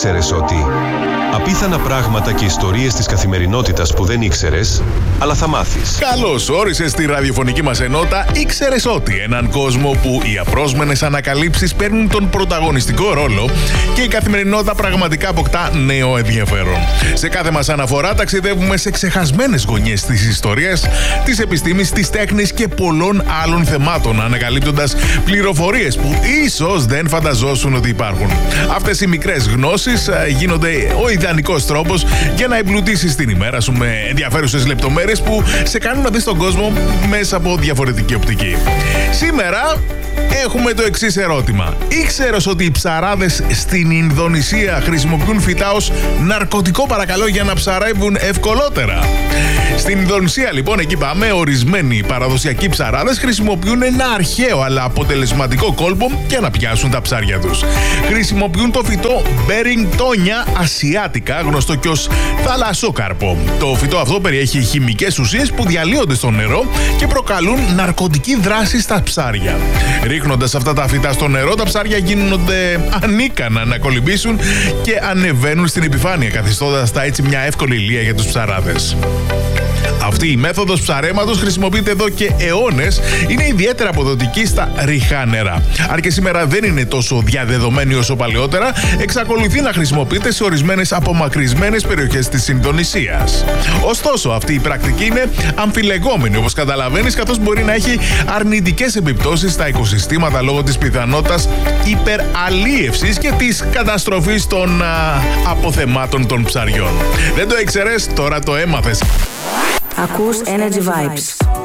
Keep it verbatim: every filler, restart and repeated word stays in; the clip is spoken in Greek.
Ήξερες ότι απίθανα πράγματα και ιστορίες της καθημερινότητας που δεν ήξερες, αλλά θα μάθεις. Καλώς όρισες στη ραδιοφωνική μας ενότητα Ήξερες ότι, έναν κόσμο που οι απρόσμενες ανακαλύψεις παίρνουν τον πρωταγωνιστικό ρόλο και η καθημερινότητα πραγματικά αποκτά νέο ενδιαφέρον. Σε κάθε μας αναφορά ταξιδεύουμε σε ξεχασμένες γωνιές της ιστορίας, της επιστήμης, της τέχνης και πολλών άλλων θεμάτων, ανακαλύπτοντας πληροφορίες που ίσως δεν φανταζόσουν ότι υπάρχουν. Αυτές οι μικρές γνώσεις γίνονται ο ιδανικός τρόπος για να εμπλουτίσεις την ημέρα σου με ενδιαφέρουσες λεπτομέρειες που σε κάνουν να δεις τον κόσμο μέσα από διαφορετική οπτική. Σήμερα έχουμε το εξής ερώτημα. Ήξερες ότι οι ψαράδες στην Ινδονησία χρησιμοποιούν φυτά ως ναρκωτικό, παρακαλώ, για να ψαρεύουν ευκολότερα? Στην Ινδονησία, λοιπόν, εκεί πάμε, ορισμένοι παραδοσιακοί ψαράδες χρησιμοποιούν ένα αρχαίο αλλά αποτελεσματικό κόλπο για να πιάσουν τα ψάρια τους. Χρησιμοποιούν το φυτό Μπερινγκτόνια ασιάτικα, γνωστό και ως θαλασσόκαρπο. Το φυτό αυτό περιέχει χημικές ουσίες που διαλύονται στο νερό και προκαλούν ναρκωτική δράση στα ψάρια. Ρίχνοντας αυτά τα φυτά στο νερό, τα ψάρια γίνονται ανίκανα να κολυμπήσουν και ανεβαίνουν στην επιφάνεια, καθιστώντας τα έτσι μια εύκολη λία για τους ψαράδες. Αυτή η μέθοδος ψαρέματος χρησιμοποιείται εδώ και αιώνες, είναι ιδιαίτερα αποδοτική στα ρηχά νερά. Αν και σήμερα δεν είναι τόσο διαδεδομένη όσο παλαιότερα, εξακολουθεί να χρησιμοποιείται σε ορισμένες απομακρυσμένες περιοχές της Ινδονησίας. Ωστόσο, αυτή η πρακτική είναι αμφιλεγόμενη, όπως καταλαβαίνεις, καθώς μπορεί να έχει αρνητικές επιπτώσεις στα οικοσυστήματα λόγω της πιθανότητας υπεραλίευσης και της καταστροφής των α, αποθεμάτων των ψαριών. Δεν το ήξερες, τώρα το έμαθες. Ακούς Energy Vibes.